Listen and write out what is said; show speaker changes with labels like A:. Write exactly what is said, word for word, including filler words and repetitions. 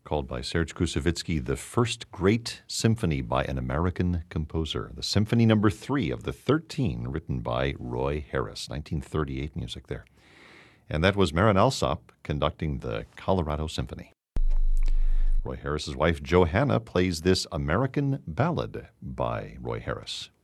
A: called by Serge Koussevitzky the first great symphony by an American composer. The Symphony Number Three of the thirteen, written by Roy Harris, nineteen thirty-eight music there. And that was Marin Alsop conducting the Colorado Symphony. Roy Harris's wife Johanna plays this American ballad by Roy Harris.